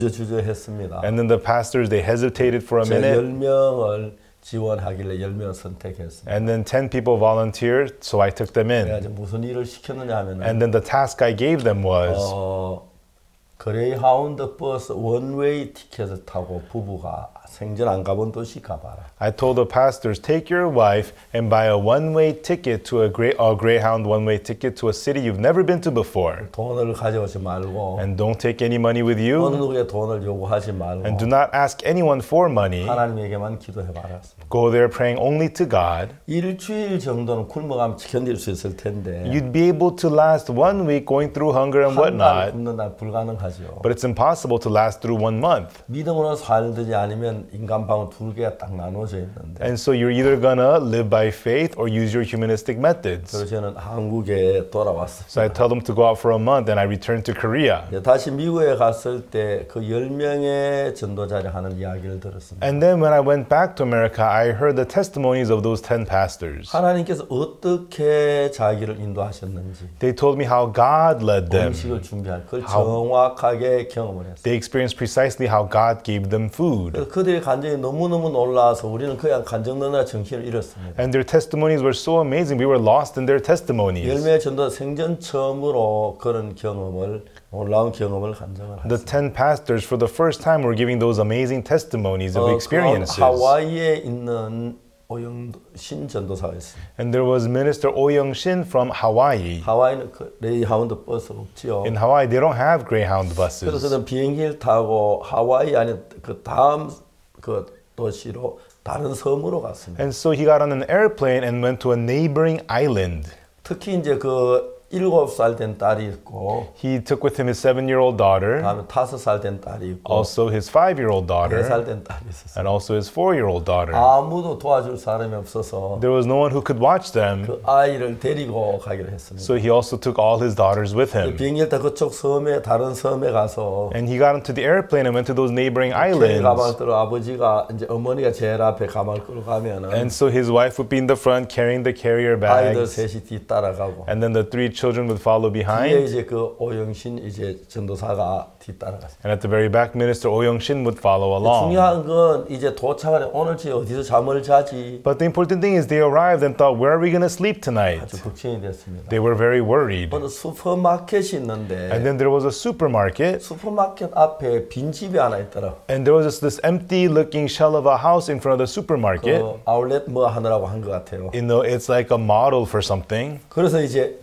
주저했습니다. And then the pastors, they hesitated for a 제가 minute. 10명을 지원하길래 10명 선택했습니다. And then 10 people volunteered, so I took them 내가 in. 이제 무슨 일을 시켰느냐 하면은 And then the task I gave them was 그레이하운드 버스 원웨이 티켓을 타고 부부가 생전 안 가본 도시 가봐라. I told the pastors, take your wife and buy a one-way ticket to a Greyhound one-way ticket to a city you've never been to before. 돈을 가져오지 말고 And don't take any money with 어느 you. 누구의 돈을 요구하지 말고 And do not ask anyone for money. 하나님에게만 기도해봐라. Go there praying only to God. 일주일 정도는 굶어가면 견딜 수 있을 텐데 You'd be able to last 1 week going through hunger and 한 달 whatnot. 굶는 날 불가능하죠. But it's impossible to last through 1 month. 믿음으로 살든지 아니면 인간 방은 두 개가 딱 나눠져 있는데 And so you're either gonna live by faith or use your humanistic methods. 그래서 저는 한국에 돌아왔습니다. So I tell them to go out for a month and I return to Korea. 다시 미국에 갔을 때 그 10명의 전도자를 하는 이야기를 들었습니다. And then when I went back to America, I heard the testimonies of those 10 pastors. 하나님께서 어떻게 자기를 인도하셨는지 They told me how God led them. 음식을 준비할 그걸 정확하게 경험을 했어요. They experienced precisely how God gave them food. 그래서 그들의 간증이 너무너무 놀라서 우리는 그냥 간증 넣느라 정신을 잃었습니다. And their testimonies were so amazing. We were lost in their testimonies. 10명의 전도자 생전 처음으로 그런 경험을 놀라운 경험을 간증을 The 했습니다. 10 pastors, for the first time, were giving those amazing testimonies of experiences. 하와이에 있는 오영신 전도사가 있습니다. And there was Minister Oh Young-shin from Hawaii. 하와이는 그 레이하운드 버스가 없지요. In Hawaii, they don't have Greyhound 그래서 buses. 저는 비행기를 타고 하와이 안에 그 다음 그 도시로 다른 섬으로 갔습니다. And so he got on an airplane and went to a neighboring island. 특히 이제 그 7살 된 딸이 있고 He took with him his 7-year-old daughter, 다음에 5살 된 딸이 있고 also his 5-year-old daughter, 4살 된 딸이 있었어요. and also his 4-year-old daughter. 아무도 도와줄 사람이 없어서 There was no one who could watch them, 그 아이를 데리고 가기로 했습니다. so he also took all his daughters with him. 비행기를 타 그쪽 섬에 다른 섬에 가서 And he got into the airplane and went to those neighboring 가방을 islands. 들어 아버지가 이제 어머니가 제일 앞에 가방을 끌고 가면은 And so his wife would be in the front carrying the carrier 아이들 bags, 셋이 뒤따라가고 and then the 3 children would follow 뒤에 behind. 이제 그 오영신 이제 전도사가 뒤따라갔어요. And at the very back, Minister Oh Young-shin would follow along. 중요한 건 이제 도착을 해 오늘 저 어디서 잠을 자지 But the important thing is they arrived and thought, where are we going to sleep tonight? 아주 걱정이 됐습니다. They were very worried. 어느 슈퍼마켓이 있는데 And then there was a supermarket, 슈퍼마켓 앞에 빈 집이 하나 있더라. and there was just this empty-looking shell of a house in front of the supermarket. 그 아울렛 뭐 하느라고 한 것 같아요. You know, it's like a model for something. 그래서 이제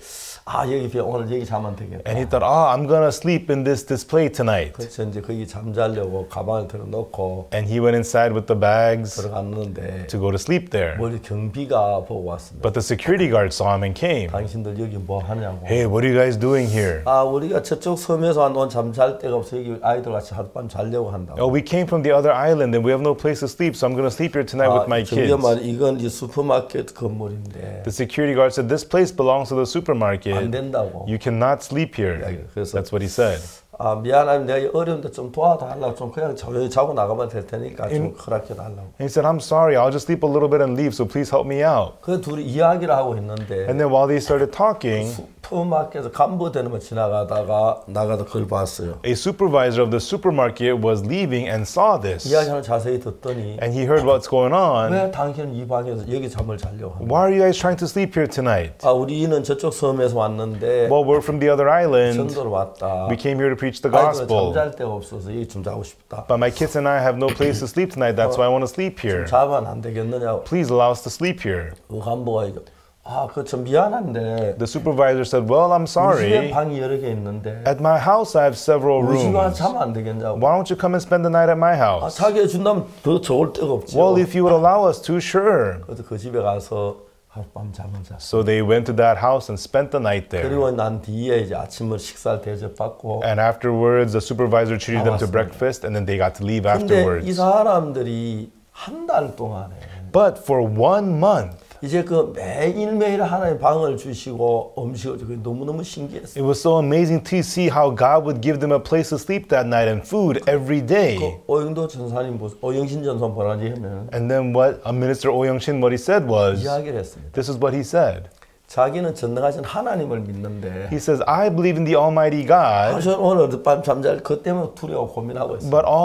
여기 오늘 여기 자면 되겠다. And he thought, I'm going to sleep in this display tonight. 그래서 이제 거기 잠자려고 가방을 들어놓고 And he went inside with the bags 들어갔는데 to go to sleep there. 머리 경비가 보고 왔습니다. But the security guard saw him and came. 당신들 여기 뭐 하냐고. Hey, what are you guys doing here? 우리가 저쪽 섬에서 오늘 잠잘 데가 없어 여기 아이들 같이 하룻밤 자려고 한다고. Oh, we came from the other island and we have no place to sleep, so I'm going to sleep here tonight with my kids. 정말 이건 이 슈퍼마켓 건물인데 The security guard said, this place belongs to the supermarket. 안 된다고. You cannot sleep here. 그래서 That's what he said. 미안하면 내가 어려운데 좀 도와달라고 좀 그냥 조용히 자고 나가면 될 테니까 좀 허락해 달라고. And he said, I'm sorry, I'll just sleep a little bit and leave, so please help me out. 그 둘이 이야기를 하고 있는데 And then while they started talking, 슈퍼마켓에서 간부되는 거 지나가다가 나가다 그걸 봤어요. a supervisor of the supermarket was leaving and saw this. 이야기를 자세히 듣더니 And he heard what's going on. 왜 당신은 이 방에서 여기 잠을 자려고 하는 Why are you guys trying to sleep here tonight? 우리는 저쪽 섬에서 왔는데 Well, we're from the other island. 전도로 왔다. We came here to preach the 아이들은 gospel. 잠잘 데가 없어서 여기 좀 자고 싶다. But my kids and I have no place to sleep tonight. That's why I want to sleep here. 자면 안 되겠느냐고. Please allow us to sleep here. 그 간부가 이거 그거 좀 미안한데 The supervisor said, well, I'm 우리 집에 sorry. 방이 여러 개 있는데 At my house, I have several 우리 집에 rooms. 자면 안 되겠냐고. Why don't you come and spend the night at my house? 자기 해준다면 더 좋을 데가 없죠. Well, if you would allow us to, sure. 그래서 그 집에 가서 하룻밤 잠을 잤어. So they went to that house and spent the night there. 그리고 난 뒤에 이제 아침을 식사를 대접받고. And afterwards, the supervisor treated them to breakfast, and then they got to leave 근데 이 afterwards. 사람들이 한 달 동안에 But for 1 month, 이제 그 매일매일 하나님 방을 주시고 음식을 주고 너무너무 신기했어요. it was so amazing to see how God would give them a place to sleep that night and food every day. 오영도 전사님, 오영신 전사 뭐라지 하면 And then what Minister Oh Young-shin, what he said was, 이야기를 했습니다. this is what he said. 자기는 전능하신 하나님을 믿는데 He says, I believe in the Almighty God, 저는 오늘 밤 잠잘 그 때문에 두려워 고민하고 있어요. but all